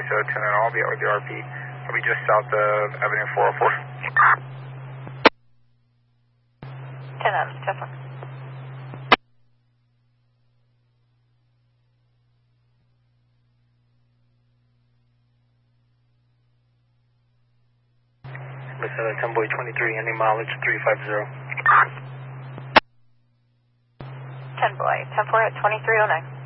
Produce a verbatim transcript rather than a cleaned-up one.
so ten and I'll be out with the R P. I'll be just south of Avenue four oh four. ten Adams, Tesla. Listen, ten boy twenty-three, any mileage three five zero. ten boy, ten four at twenty-three oh nine.